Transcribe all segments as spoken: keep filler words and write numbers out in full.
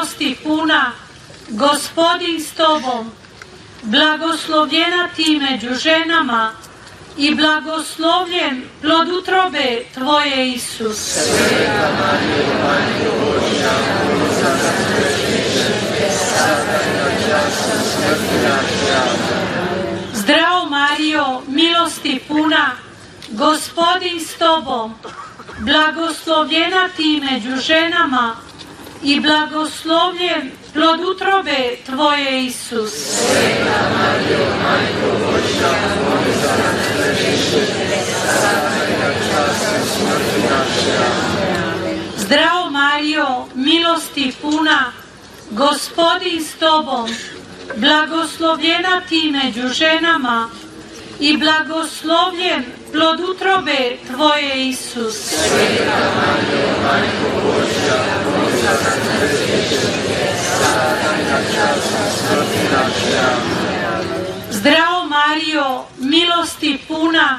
milosti puna, Gospodin s tobom, blagoslovljena ti među ženama i blagoslovljen plod utrobe tvoje, Isus. Sveta Marijo, Majko Božja, moli za nas griješne, sada i na času smrti naše. Amen. Zdravo Marijo, milosti puna, Gospodin s tobom, blagoslovljena ti među ženama i blagoslovljen plod utrobe tvoje, Isus. Sveta Marijo, Majko Božja, moli za nas griješne, sada i na času smrti naše. Amen. Zdravo Marijo, milosti puna, Gospodin s tobom, blagoslovljena ti među ženama i blagoslovljen plod utrobe tvoje, Isus. Sveta Marijo, Majko Božja, moli za nas griješne, sada i na času smrti naše. Amen. Zdravo Marijo, milosti puna,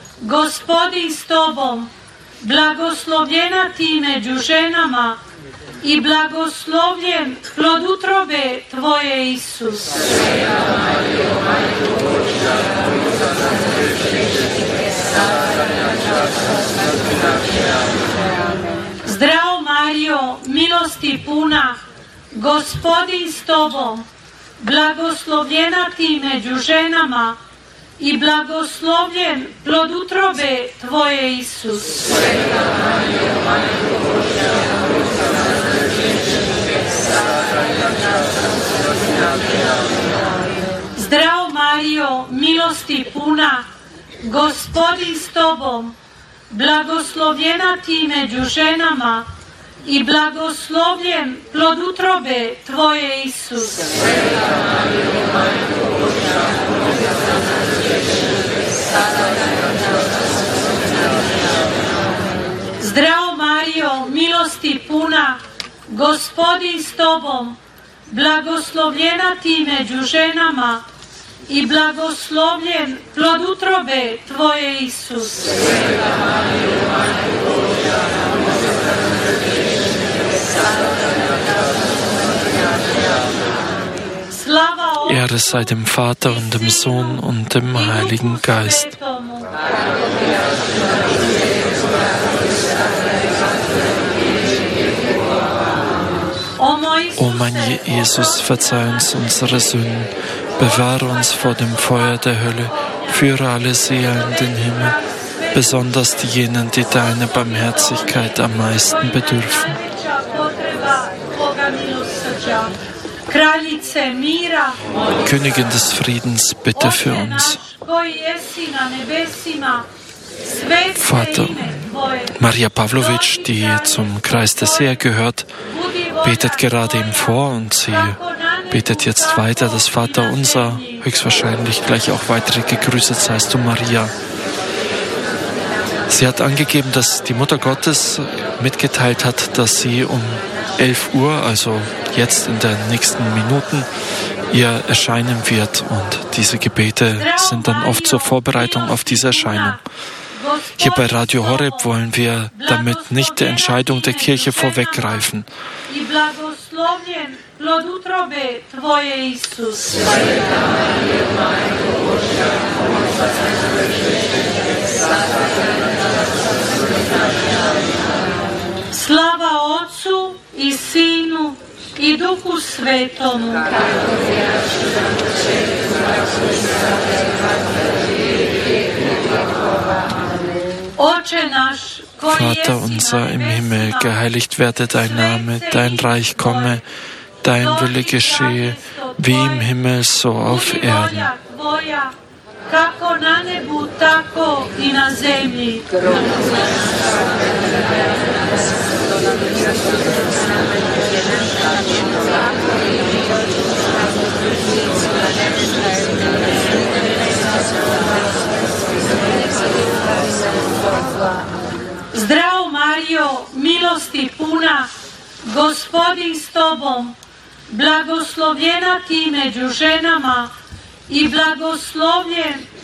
Gospodin s tobom, blagoslovljena ti među ženama i blagoslovljen plod utrobe tvoje, Isus. Sveta Marijo, Majko Božja, moli za nas griješne, sada i na času smrti naše. Amen. Zdravo Marijo, milosti puna, Gospodin s tobom, blagoslovljena ti među ženama i blagoslovljen plod utrobe tvoje, Isus. Sveta Marijo, Majko Božja, moli za nas griješne, sada i na času smrti naše. Amen. Zdravo Marijo, milosti puna, Gospodin s tobom, blagoslovljena ti među ženama i blagoslovljen plod utrobe tvoje, Isus. Sveta Marijo, Majko Božja, moli za nas griješne, sada i na času smrti naše. Amen. Zdravo Marijo, milosti puna, Gospodin s tobom, blagoslovljena ti među ženama i blagoslovljen plod utrobe tvoje, Isus. Sveta Marijo, Majko Božja, moli za nas griješne, sada i na času smrti naše. Amen. Slava Otcu, Ehre sei dem Vater und dem Sohn und dem Heiligen Geist. O mein Jesus, verzeih uns unsere Sünden, bewahre uns vor dem Feuer der Hölle, führe alle Seelen in den Himmel, besonders jenen, die deiner Barmherzigkeit am meisten bedürfen. Königin des Friedens, bitte für uns. Vater, Maria Pavlovic, die zum Kreis der Seher gehört, betet gerade ihm vor und sie betet jetzt weiter das Vaterunser, höchstwahrscheinlich gleich auch weitere gegrüßet seist du, Maria. Sie hat angegeben, dass die Mutter Gottes mitgeteilt hat, dass sie um elf Uhr, also jetzt in den nächsten Minuten, ihr erscheinen wird. Und diese Gebete sind dann oft zur Vorbereitung auf diese Erscheinung. Hier bei Radio Horeb wollen wir damit nicht der Entscheidung der Kirche vorweggreifen. Slava Otcu i Sinu i Duhu Svetomu. Vater unser im Himmel, geheiligt werde dein Name, dein Reich komme, dein Wille geschehe, wie im Himmel, so auf Erden. Kako na nebu, tako i na zemlji. Zdravo Marijo, milosti puna, Gospodin s tobom, blagoslovljena ti među ženama i blagoslovljen